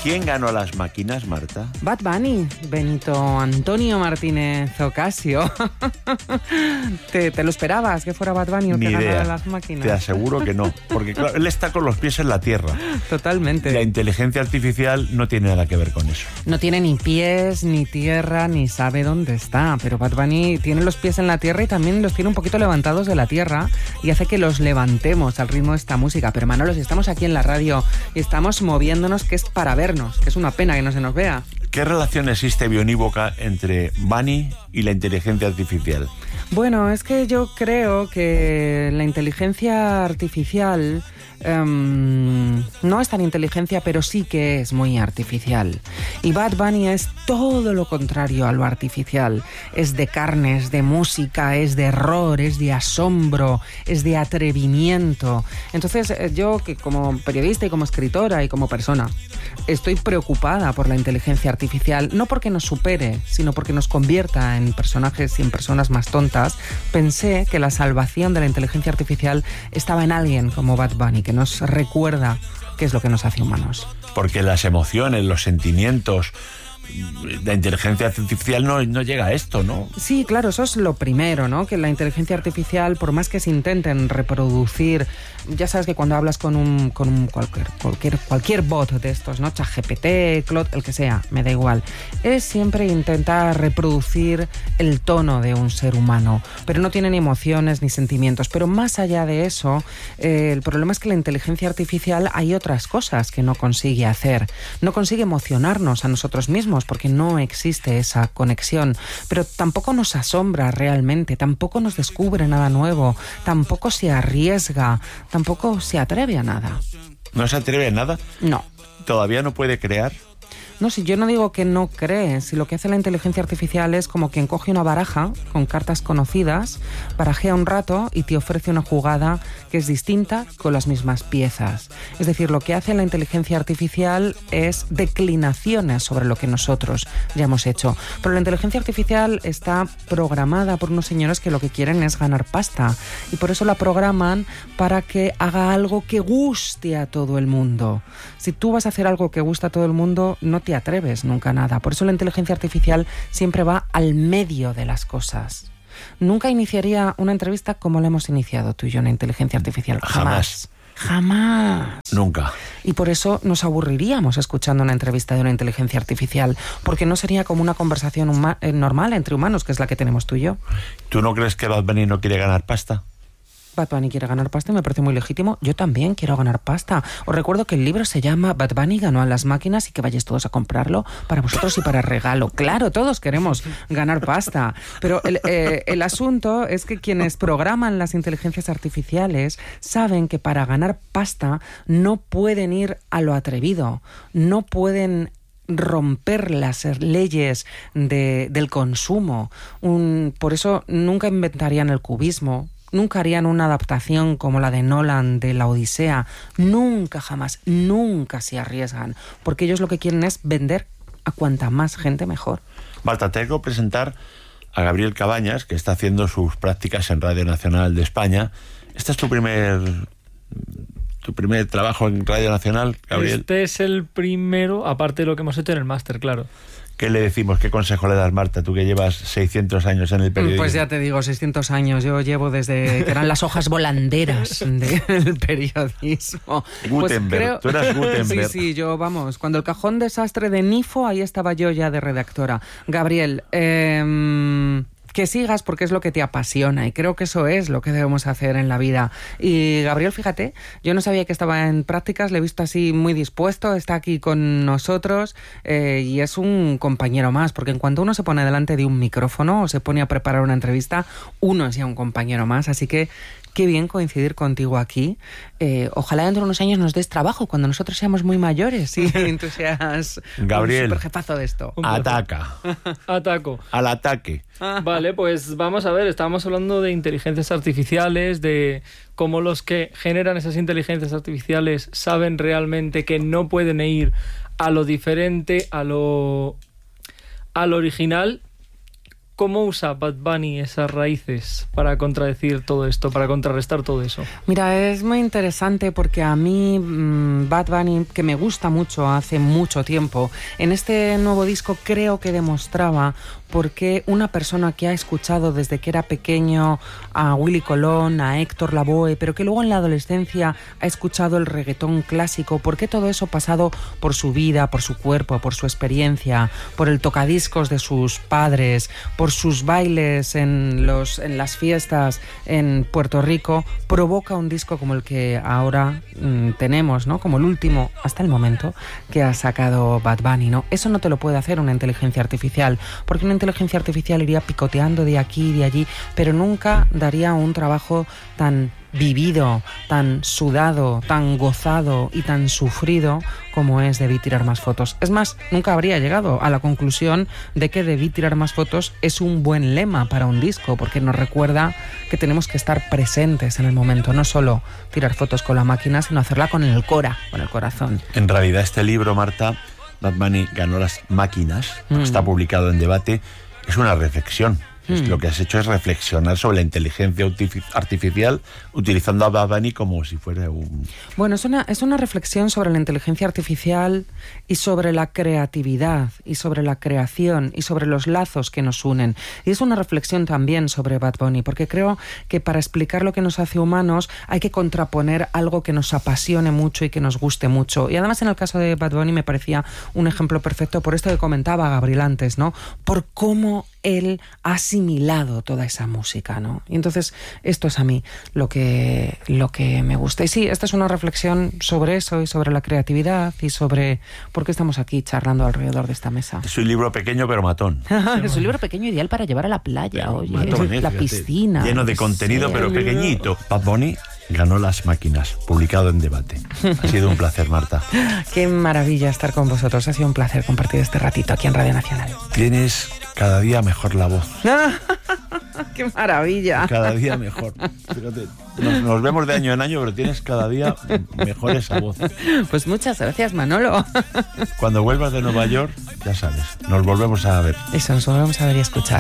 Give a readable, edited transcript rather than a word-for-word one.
¿Quién ganó a las máquinas, Marta? Bad Bunny, Benito Antonio Martínez Ocasio. ¿Te lo esperabas que fuera Bad Bunny el que ganara las máquinas? Te aseguro que no, porque claro, él está con los pies en la tierra. Totalmente. La inteligencia artificial no tiene nada que ver con eso. No tiene ni pies, ni tierra, ni sabe dónde está, pero Bad Bunny tiene los pies en la tierra y también los tiene un poquito levantados de la tierra y hace que los levantemos al ritmo de esta música. Pero Manolo, si estamos aquí en la radio y estamos moviéndonos, que es para vernos, que es una pena que no se nos vea. ¿Qué relación existe bionívoca entre Bunny y la inteligencia artificial? Bueno, es que yo creo que la inteligencia artificial no es tan inteligencia, pero sí que es muy artificial. Y Bad Bunny es todo lo contrario a lo artificial. Es de carne, es de música, es de error, es de asombro, es de atrevimiento. Entonces yo, que como periodista y como escritora y como persona, estoy preocupada por la inteligencia artificial, no porque nos supere, sino porque nos convierta en personajes y en personas más tontas. Pensé que la salvación de la inteligencia artificial estaba en alguien como Bad Bunny, que nos recuerda qué es lo que nos hace humanos. Porque las emociones, los sentimientos, la inteligencia artificial no llega a esto, ¿no? Sí, claro, eso es lo primero, ¿no? Que la inteligencia artificial, por más que se intenten reproducir, ya sabes que cuando hablas con cualquier bot de estos, ¿no? ChatGPT, Claude, el que sea, me da igual. Es siempre intentar reproducir el tono de un ser humano, pero no tienen emociones ni sentimientos. Pero más allá de eso, el problema es que la inteligencia artificial hay otras cosas que no consigue hacer. No consigue emocionarnos a nosotros mismos, porque no existe esa conexión, pero tampoco nos asombra realmente, tampoco nos descubre nada nuevo, tampoco se arriesga, tampoco se atreve a nada. ¿No se atreve a nada? No. ¿Todavía no puede crear? No, si yo no digo que no cree, si lo que hace la inteligencia artificial es como quien coge una baraja con cartas conocidas, barajea un rato y te ofrece una jugada que es distinta con las mismas piezas. Es decir, lo que hace la inteligencia artificial es declinaciones sobre lo que nosotros ya hemos hecho. Pero la inteligencia artificial está programada por unos señores que lo que quieren es ganar pasta y por eso la programan para que haga algo que guste a todo el mundo. Si tú vas a hacer algo que gusta a todo el mundo, no te atreves nunca a nada. Por eso la inteligencia artificial siempre va al medio de las cosas. Nunca iniciaría una entrevista como la hemos iniciado tú y yo, una inteligencia artificial. Jamás. Jamás. Nunca. Y por eso nos aburriríamos escuchando una entrevista de una inteligencia artificial, porque no sería como una conversación normal entre humanos, que es la que tenemos tú y yo. ¿Tú no crees que Bad Bunny no quiere ganar pasta? Bad Bunny quiere ganar pasta y me parece muy legítimo. Yo también quiero ganar pasta. Os recuerdo que el libro se llama Bad Bunny ganó a las máquinas y que vayáis todos a comprarlo para vosotros y para regalo. Claro, todos queremos ganar pasta. Pero el asunto es que quienes programan las inteligencias artificiales saben que para ganar pasta no pueden ir a lo atrevido. No pueden romper las leyes del consumo. Por eso nunca inventarían el cubismo. Nunca harían una adaptación como la de Nolan de La Odisea. Nunca, jamás, nunca se arriesgan. Porque ellos lo que quieren es vender a cuanta más gente mejor. Marta, tengo que presentar a Gabriel Cabañas, que está haciendo sus prácticas en Radio Nacional de España. ¿Este es tu primer trabajo en Radio Nacional, Gabriel? Este es el primero, aparte de lo que hemos hecho en el máster, claro. ¿Qué le decimos? ¿Qué consejo le das, Marta? Tú que llevas 600 años en el periodismo. Pues ya te digo, 600 años. Yo llevo desde que eran las hojas volanderas del periodismo. Gutenberg, tú eras Gutenberg. Sí, yo, vamos, cuando el cajón desastre de Nifo, ahí estaba yo ya de redactora. Gabriel, que sigas porque es lo que te apasiona y creo que eso es lo que debemos hacer en la vida. Y Gabriel, fíjate, yo no sabía que estaba en prácticas, le he visto así muy dispuesto, está aquí con nosotros y es un compañero más, porque en cuanto uno se pone delante de un micrófono o se pone a preparar una entrevista, uno es ya un compañero más, así que qué bien coincidir contigo aquí. Ojalá dentro de unos años nos des trabajo cuando nosotros seamos muy mayores y tú seas Gabriel, un superjefazo de esto. Ataca. Ataco. Al ataque. Vale, pues vamos a ver, estábamos hablando de inteligencias artificiales, de cómo los que generan esas inteligencias artificiales saben realmente que no pueden ir a lo diferente, a lo original. ¿Cómo usa Bad Bunny esas raíces para contradecir todo esto, para contrarrestar todo eso? Mira, es muy interesante porque a mí Bad Bunny, que me gusta mucho hace mucho tiempo, en este nuevo disco creo que demostraba por qué una persona que ha escuchado desde que era pequeño a Willy Colón, a Héctor Lavoe, pero que luego en la adolescencia ha escuchado el reggaetón clásico, por qué todo eso pasado por su vida, por su cuerpo, por su experiencia, por el tocadiscos de sus padres, por sus bailes en las fiestas en Puerto Rico, provoca un disco como el que ahora tenemos, ¿no? Como el último, hasta el momento, que ha sacado Bad Bunny, ¿no? Eso no te lo puede hacer una inteligencia artificial, porque una inteligencia artificial iría picoteando de aquí y de allí, pero nunca daría un trabajo tan vivido, tan sudado, tan gozado y tan sufrido como es Debí tirar más fotos. Es más, nunca habría llegado a la conclusión de que Debí tirar más fotos es un buen lema para un disco, porque nos recuerda que tenemos que estar presentes en el momento, no solo tirar fotos con la máquina, sino hacerla con el cora, con el corazón. En realidad este libro, Marta, Bad Bunny ganó las máquinas, está publicado en Debate, es una reflexión. Lo que has hecho es reflexionar sobre la inteligencia artificial utilizando a Bad Bunny como si fuera un... Bueno, es una reflexión sobre la inteligencia artificial y sobre la creatividad y sobre la creación y sobre los lazos que nos unen. Y es una reflexión también sobre Bad Bunny, porque creo que para explicar lo que nos hace humanos hay que contraponer algo que nos apasione mucho y que nos guste mucho. Y además en el caso de Bad Bunny me parecía un ejemplo perfecto por esto que comentaba Gabriel antes, ¿no? Por cómo él ha asimilado toda esa música, ¿no? Y entonces esto es a mí lo que me gusta. Y sí, esta es una reflexión sobre eso y sobre la creatividad y sobre por qué estamos aquí charlando alrededor de esta mesa. Es un libro pequeño pero matón. Es un libro pequeño ideal para llevar a la playa, oye, matón, la piscina. Lleno de contenido pero pequeñito. Bad Bunny ganó las máquinas, publicado en Debate. Ha sido un placer, Marta. Qué maravilla estar con vosotros. Ha sido un placer compartir este ratito aquí en Radio Nacional. Tienes cada día mejor la voz. ¡Qué maravilla! Cada día mejor. Fíjate, nos vemos de año en año, pero tienes cada día mejor esa voz. Pues muchas gracias, Manolo. Cuando vuelvas de Nueva York, ya sabes, nos volvemos a ver. Eso, nos volvemos a ver y escuchar.